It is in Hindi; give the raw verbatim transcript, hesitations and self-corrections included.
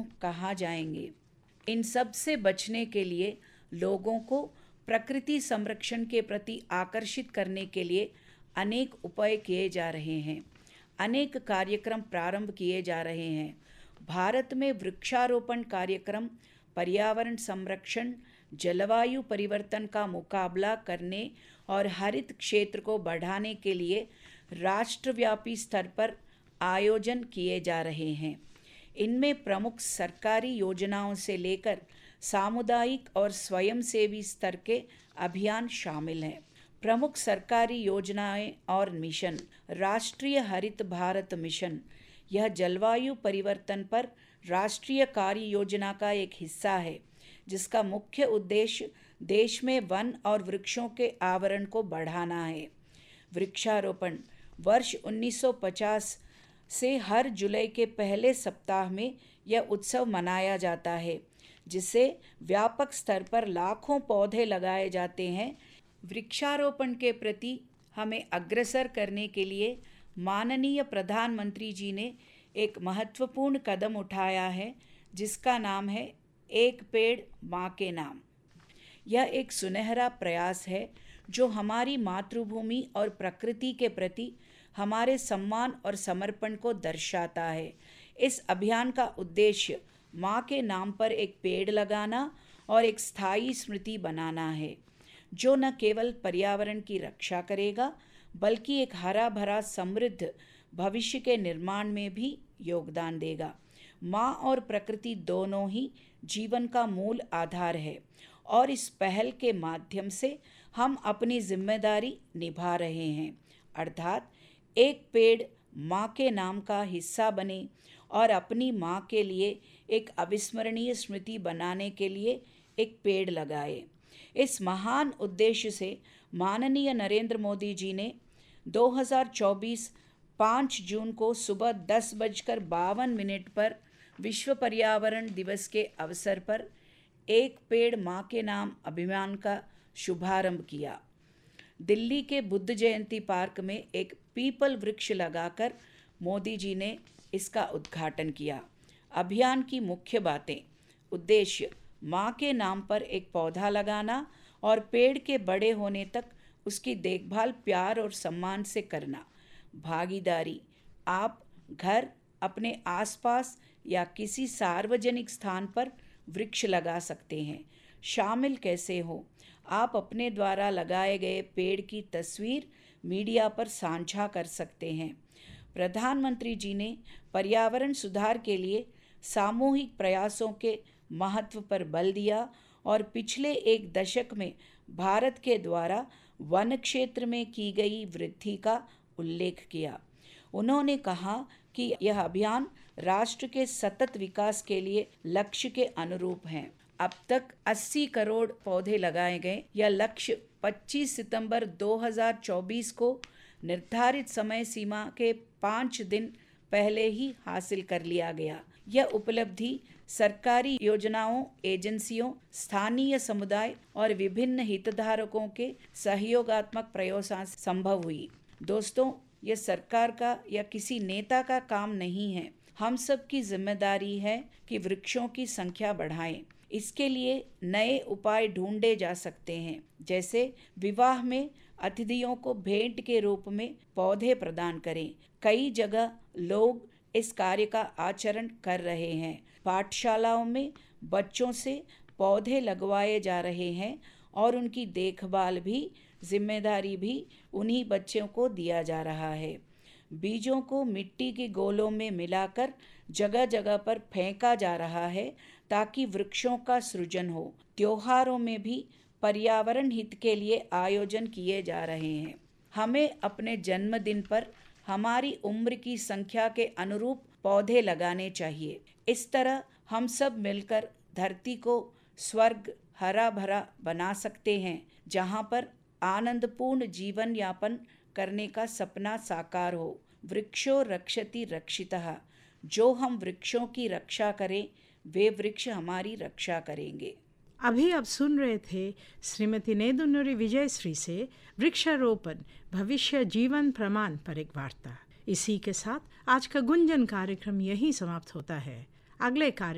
क्यों, कहाँ जाएंगे। इन सब से बचने के लिए लोगों को प्रकृति संरक्षण के प्रति आकर्षित करने के लिए अनेक उपाय किए जा रहे हैं, अनेक कार्यक्रम प्रारंभ किए जा रहे हैं। भारत में वृक्षारोपण कार्यक्रम पर्यावरण संरक्षण, जलवायु परिवर्तन का मुकाबला करने और हरित क्षेत्र को बढ़ाने के लिए राष्ट्रव्यापी स्तर पर आयोजन किए जा रहे हैं। इनमें प्रमुख सरकारी योजनाओं से लेकर सामुदायिक और स्वयंसेवी स्तर के अभियान शामिल हैं। प्रमुख सरकारी योजनाएं और मिशन। राष्ट्रीय हरित भारत मिशन, यह जलवायु परिवर्तन पर राष्ट्रीय कार्य योजना का एक हिस्सा है, जिसका मुख्य उद्देश्य देश में वन और वृक्षों के आवरण को बढ़ाना है। वृक्षारोपण वर्ष उन्नीस सौ पचास से हर जुलाई के पहले सप्ताह में यह उत्सव मनाया जाता है, जिससे व्यापक स्तर पर लाखों पौधे लगाए जाते हैं। वृक्षारोपण के प्रति हमें अग्रसर करने के लिए माननीय प्रधानमंत्री जी ने एक महत्वपूर्ण कदम उठाया है, जिसका नाम है एक पेड़ माँ के नाम। यह एक सुनहरा प्रयास है जो हमारी मातृभूमि और प्रकृति के प्रति हमारे सम्मान और समर्पण को दर्शाता है। इस अभियान का उद्देश्य माँ के नाम पर एक पेड़ लगाना और एक स्थायी स्मृति बनाना है, जो न केवल पर्यावरण की रक्षा करेगा, बल्कि एक हरा भरा समृद्ध भविष्य के निर्माण में भी योगदान देगा। माँ और प्रकृति दोनों ही जीवन का मूल आधार है और इस पहल के माध्यम से हम अपनी जिम्मेदारी निभा रहे हैं, अर्थात एक पेड़ माँ के नाम का हिस्सा बने और अपनी माँ के लिए एक अविस्मरणीय स्मृति बनाने के लिए एक पेड़ लगाए। इस महान उद्देश्य से माननीय नरेंद्र मोदी जी ने दो हज़ार चौबीस पाँच जून को सुबह दस बजकर बावन मिनट पर विश्व पर्यावरण दिवस के अवसर पर एक पेड़ माँ के नाम अभियान का शुभारंभ किया। दिल्ली के बुद्ध जयंती पार्क में एक पीपल वृक्ष लगाकर मोदी जी ने इसका उद्घाटन किया। अभियान की मुख्य बातें। उद्देश्य माँ के नाम पर एक पौधा लगाना और पेड़ के बड़े होने तक उसकी देखभाल प्यार और सम्मान से करना। भागीदारी, आप घर, अपने आसपास या किसी सार्वजनिक स्थान पर वृक्ष लगा सकते हैं। शामिल कैसे हो? आप अपने द्वारा लगाए गए पेड़ की तस्वीर मीडिया पर साझा कर सकते हैं। प्रधानमंत्री जी ने पर्यावरण सुधार के लिए सामूहिक प्रयासों के महत्व पर बल दिया और पिछले एक दशक में भारत के द्वारा वन क्षेत्र में की गई वृद्धि का उल्लेख किया। उन्होंने कहा कि यह अभियान राष्ट्र के सतत विकास के लिए लक्ष्य के अनुरूप है। अब तक अस्सी करोड़ पौधे लगाए गए। यह लक्ष्य पच्चीस सितंबर दो हज़ार चौबीस को निर्धारित समय सीमा के पाँच दिन पहले ही हासिल कर लिया गया। यह उपलब्धि सरकारी योजनाओं, एजेंसियों, स्थानीय समुदाय और विभिन्न हितधारकों के सहयोगात्मक प्रयासों से संभव हुई। दोस्तों, यह सरकार का या किसी नेता का काम नहीं है। हम सब की जिम्मेदारी है कि वृक्षों की संख्या बढ़ाएं। इसके लिए नए उपाय ढूंढे जा सकते हैं, जैसे विवाह में अतिथियों को भेंट के रूप में पौधे प्रदान करें। कई जगह लोग इस कार्य का आचरण कर रहे हैं। पाठशालाओं में बच्चों से पौधे लगवाए जा रहे हैं और उनकी देखभाल भी, जिम्मेदारी भी उन्हीं बच्चों को दिया जा रहा है। बीजों को मिट्टी के गोलों में मिलाकर जगह जगह पर फेंका जा रहा है ताकि वृक्षों का सृजन हो। त्योहारों में भी पर्यावरण हित के लिए आयोजन किए जा रहे हैं। हमें अपने जन्मदिन पर हमारी उम्र की संख्या के अनुरूप पौधे लगाने चाहिए। इस तरह हम सब मिलकर धरती को स्वर्ग हरा भरा बना सकते हैं, जहाँ पर आनंदपूर्ण जीवन यापन करने का सपना साकार हो। वृक्षो रक्षति रक्षितः। जो हम वृक्षों की रक्षा करें, वे वृक्ष हमारी रक्षा करेंगे। अभी आप सुन रहे थे श्रीमती नेदुनुरी विजयश्री से वृक्षारोपण भविष्य जीवन प्रमाण पर एक वार्ता। इसी के साथ आज का गुंजन कार्यक्रम यहीं समाप्त होता है। अगले कार्य